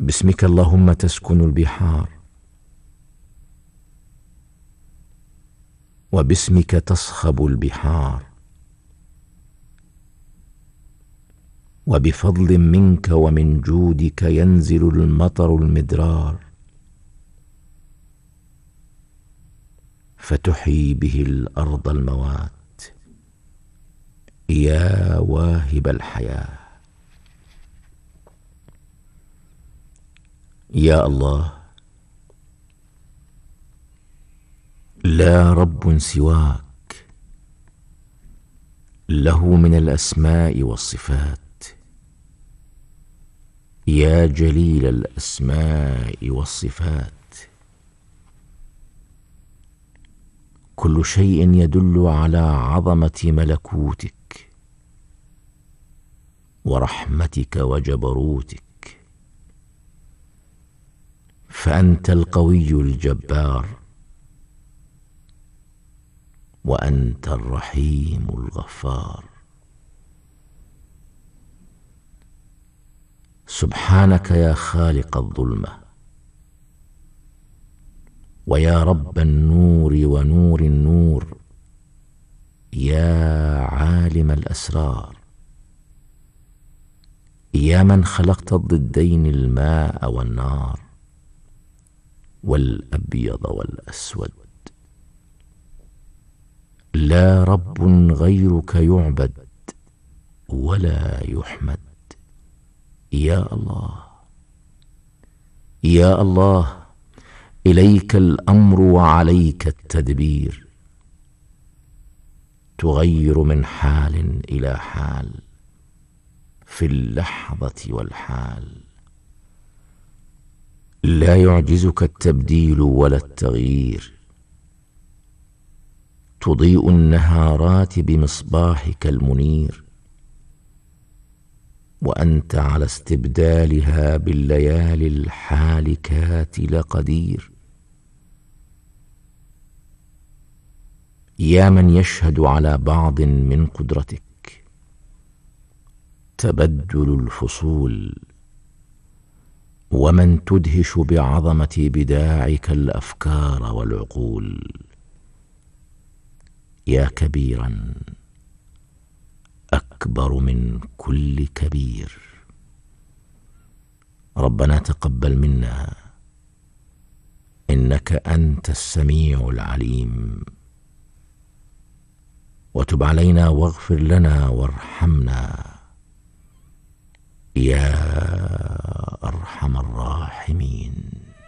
باسمك اللهم تسكن البحار، وباسمك تصخب البحار، وبفضل منك ومن جودك ينزل المطر المدرار، فتحيي به الأرض الموات يا واهب الحياة. يا الله، لا رب سواك، له من الأسماء والصفات، يا جليل الأسماء والصفات. كل شيء يدل على عظمة ملكوتك ورحمتك وجبروتك، فأنت القوي الجبار، وأنت الرحيم الغفار. سبحانك يا خالق الظلمة، ويا رب النور ونور النور، يا عالم الأسرار، يا من خلقت الضدين الماء والنار والأبيض والأسود. لا رب غيرك يعبد ولا يحمد. يا الله، يا الله، إليك الأمر وعليك التدبير، تغير من حال إلى حال في اللحظة والحال. لا يعجزك التبديل ولا التغيير، تضيء النهارات بمصباحك المنير، وأنت على استبدالها بالليالي الحالكات لقدير. يا من يشهد على بعض من قدرتك تبدل الفصول، ومن تدهش بعظمة بداعك الأفكار والعقول. يا كبيرا أكبر من كل كبير، ربنا تقبل منا إنك أنت السميع العليم، وتب علينا واغفر لنا وارحمنا يا أرحم الراحمين.